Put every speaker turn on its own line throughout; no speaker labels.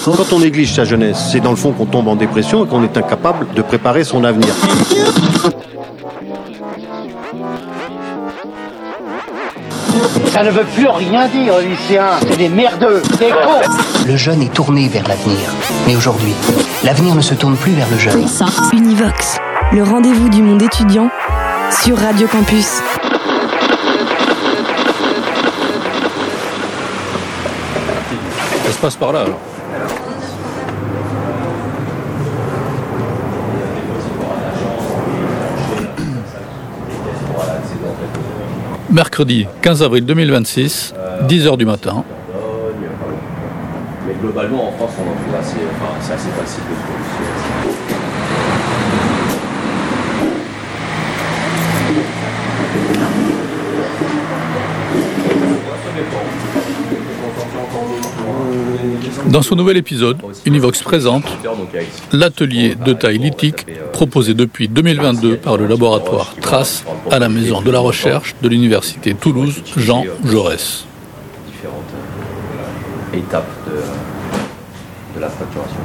Quand on néglige sa jeunesse, c'est dans le fond qu'on tombe en dépression et qu'on est incapable de préparer son avenir.
Ça ne veut plus rien dire, les lycéens. C'est des merdeux, des cons.
Le jeune est tourné vers l'avenir. Mais aujourd'hui, l'avenir ne se tourne plus vers le jeune.
Univox, le rendez-vous du monde étudiant sur Radio Campus.
Ça se passe par là, alors. Mercredi 15 avril 2026, 10h du matin.
Mais globalement, en France, on en trouve c'est assez facile de produire.
Dans son nouvel épisode, Univox présente l'atelier de taille lithique proposé depuis 2022 par le laboratoire Trace à la Maison de la Recherche de l'Université Toulouse Jean Jaurès.
Différentes étapes de la fracturation.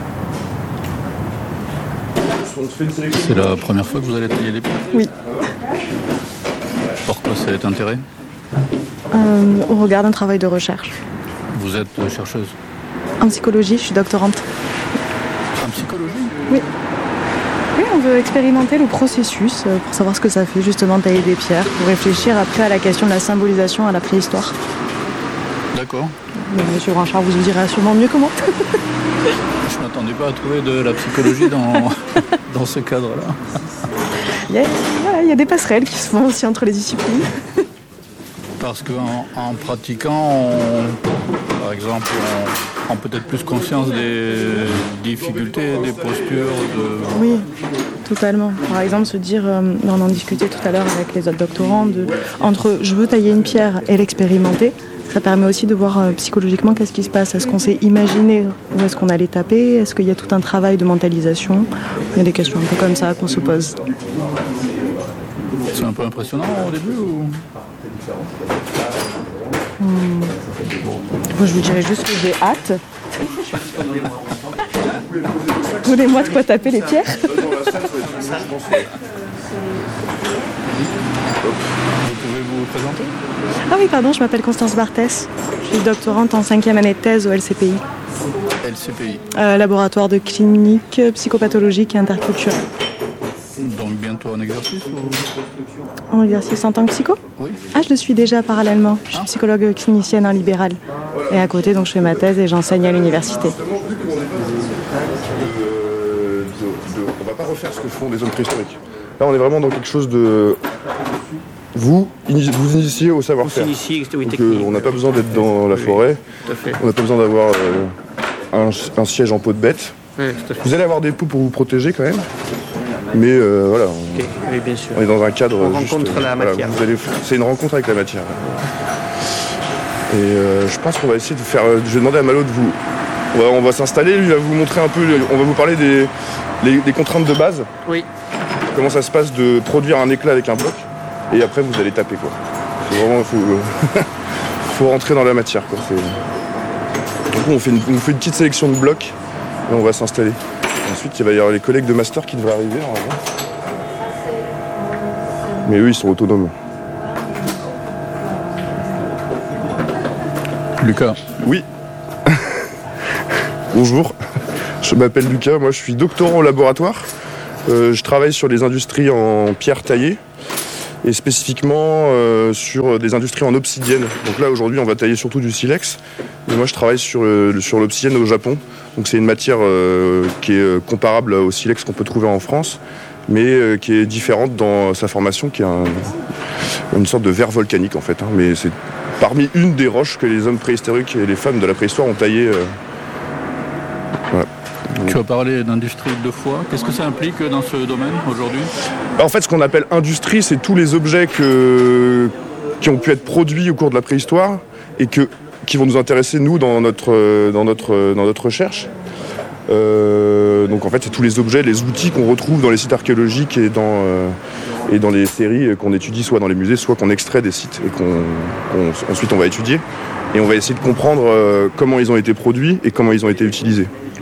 C'est la première fois que vous allez tailler les pierres ?
Oui.
Pourquoi cet intérêt ?
Au regard d'un travail de recherche.
Vous êtes chercheuse ?
En psychologie, je suis doctorante.
En psychologie ?
Oui. Oui, on veut expérimenter le processus pour savoir ce que ça fait justement tailler des pierres, pour réfléchir après à la question de la symbolisation à la préhistoire.
D'accord.
Mais Monsieur Branchard vous dira sûrement mieux que moi.
Je ne m'attendais pas à trouver de la psychologie dans ce cadre-là.
Il y a des passerelles qui se font aussi entre les disciplines.
Parce qu'en pratiquant, par exemple, on prend peut-être plus conscience des difficultés, des postures.
Oui, totalement. Par exemple, se dire, on en discutait tout à l'heure avec les autres doctorants, entre je veux tailler une pierre et l'expérimenter, ça permet aussi de voir psychologiquement qu'est-ce qui se passe. Est-ce qu'on s'est imaginé où est-ce qu'on allait taper ? Est-ce qu'il y a tout un travail de mentalisation ? Il y a des questions un peu comme ça qu'on se pose.
C'est un peu impressionnant au début ou...
Moi, je vous dirais juste que j'ai hâte. Donnez-moi de quoi taper les pierres.
Vous pouvez vous présenter ?
Ah oui, pardon, je m'appelle Constance Barthès. Je suis doctorante en 5e année de thèse au LCPI.
LCPI.
Laboratoire de clinique psychopathologique et interculturelle.
Donc bientôt en exercice ou...
En exercice en tant que psycho ?
Oui.
Ah, je le suis déjà parallèlement. Je suis psychologue clinicienne en libéral. Et à côté, donc, je fais ma thèse et j'enseigne à l'université.
On va pas refaire ce que font les hommes préhistoriques. Là, on est vraiment dans quelque chose de... Vous initiez au savoir-faire. Donc, on n'a pas besoin d'être dans la forêt. On n'a pas besoin d'avoir un siège en peau de bête. Vous allez avoir des poux pour vous protéger quand même. Mais voilà,
oui, bien sûr.
On est dans un cadre.
On rencontre la matière.
C'est une rencontre avec la matière. Et je pense qu'on va essayer de faire. Je vais demander à Malo de vous. On va s'installer, lui va vous montrer un peu. On va vous parler des contraintes de base.
Oui.
Comment ça se passe de produire un éclat avec un bloc. Et après vous allez taper quoi. Faut rentrer dans la matière quoi. Du coup on fait une petite sélection de blocs et on va s'installer. Ensuite, il va y avoir les collègues de master qui devraient arriver normalement. Mais eux, ils sont autonomes.
Lucas.
Oui. Bonjour. Je m'appelle Lucas. Moi, je suis doctorant au laboratoire. Je travaille sur les industries en pierre taillée et spécifiquement sur des industries en obsidienne. Donc là, aujourd'hui, on va tailler surtout du silex. Et moi, je travaille sur l'obsidienne au Japon. Donc c'est une matière qui est comparable au silex qu'on peut trouver en France, mais qui est différente dans sa formation, qui est une sorte de verre volcanique en fait. Mais c'est parmi une des roches que les hommes préhistoriques et les femmes de la préhistoire ont taillées. Voilà.
Tu as parlé d'industrie deux fois. Qu'est-ce que ça implique dans ce domaine aujourd'hui ?
En fait, ce qu'on appelle industrie, c'est tous les objets qui ont pu être produits au cours de la préhistoire et qui vont nous intéresser, nous, dans notre recherche. Donc en fait, c'est tous les objets, les outils qu'on retrouve dans les sites archéologiques et dans les séries qu'on étudie soit dans les musées, soit qu'on extrait des sites et ensuite on va étudier. Et on va essayer de comprendre comment ils ont été produits et comment ils ont été utilisés.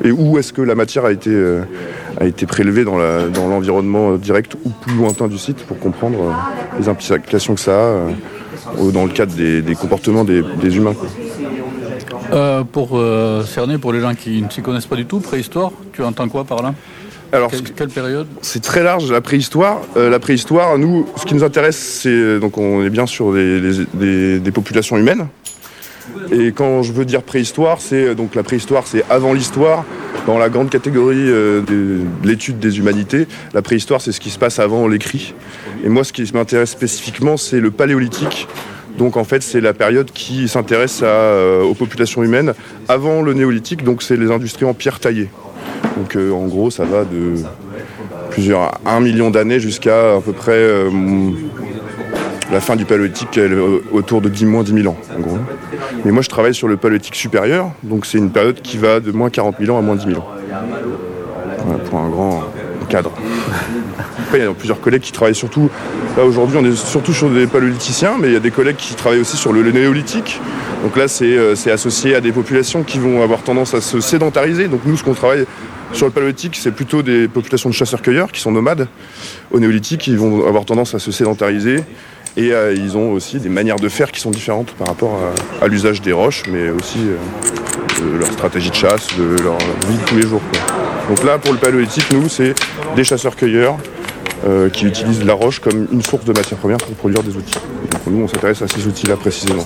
et où est-ce que la matière a été prélevée dans l'environnement direct ou plus lointain du site pour comprendre les implications que ça a dans le cadre des comportements des humains.
Pour cerner, pour les gens qui ne s'y connaissent pas du tout, préhistoire, tu entends quoi par là ? Alors, quelle période ?
C'est très large, la préhistoire. La préhistoire, nous, ce qui nous intéresse, c'est donc on est bien sur des populations humaines. Et quand je veux dire préhistoire, donc la préhistoire, c'est avant l'histoire. Dans la grande catégorie de l'étude des humanités, la préhistoire, c'est ce qui se passe avant l'écrit. Et moi, ce qui m'intéresse spécifiquement, c'est le paléolithique. Donc en fait, c'est la période qui s'intéresse aux populations humaines avant le néolithique. Donc c'est les industries en pierre taillée. Donc en gros, ça va de 1 million d'années jusqu'à à peu près la fin du paléolithique, autour de moins 10 000 ans, en gros. Mais moi, je travaille sur le paléolithique supérieur, donc c'est une période qui va de moins 40 000 ans à moins 10 000 ans. Voilà, pour un grand cadre. Après, il y a plusieurs collègues qui travaillent surtout... Là, aujourd'hui, on est surtout sur des paléolithiciens, mais il y a des collègues qui travaillent aussi sur le néolithique. Donc là, c'est associé à des populations qui vont avoir tendance à se sédentariser. Donc nous, ce qu'on travaille sur le paléolithique, c'est plutôt des populations de chasseurs-cueilleurs qui sont nomades. Au néolithique, ils vont avoir tendance à se sédentariser. Et ils ont aussi des manières de faire qui sont différentes par rapport à l'usage des roches, mais aussi de leur stratégie de chasse, de leur vie de tous les jours, quoi. Donc là, pour le paléolithique, nous, c'est des chasseurs-cueilleurs qui utilisent la roche comme une source de matière première pour produire des outils. Donc nous, on s'intéresse à ces outils-là précisément.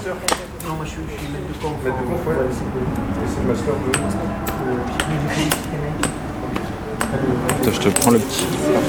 Je te prends le petit.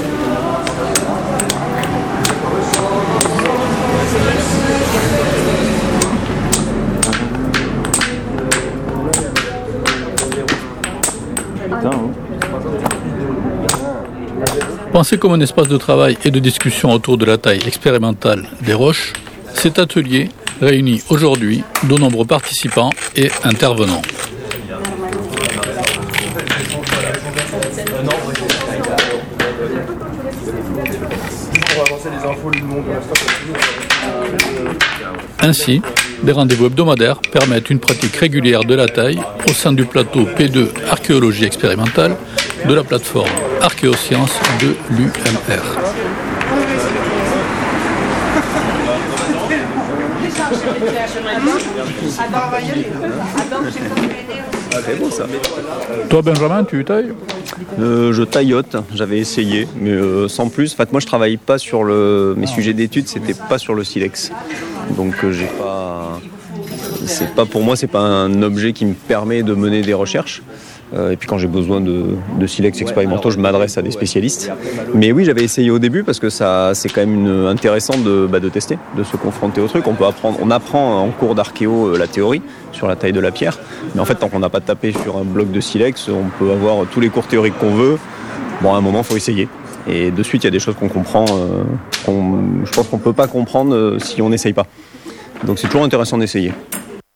Pensé comme un espace de travail et de discussion autour de la taille expérimentale des roches, cet atelier réunit aujourd'hui de nombreux participants et intervenants. Ainsi, des rendez-vous hebdomadaires permettent une pratique régulière de la taille au sein du plateau P2 Archéologie expérimentale de la plateforme Archéosciences de l'UMR. Toi, Benjamin, tu tailles ?
Je taillote, j'avais essayé, mais sans plus. En fait, moi, je travaille pas sur mes sujets d'études, c'était pas sur le silex. Donc, pour moi, c'est pas un objet qui me permet de mener des recherches. Et puis quand j'ai besoin de silex expérimentaux, je m'adresse à des spécialistes. Mais oui, j'avais essayé au début parce que c'est quand même intéressant de tester, de se confronter au truc. On apprend en cours d'archéo la théorie sur la taille de la pierre. Mais en fait, tant qu'on n'a pas tapé sur un bloc de silex, on peut avoir tous les cours théoriques qu'on veut. Bon, à un moment, il faut essayer. Et de suite, il y a des choses qu'on comprend, je pense qu'on ne peut pas comprendre si on n'essaye pas. Donc c'est toujours intéressant d'essayer.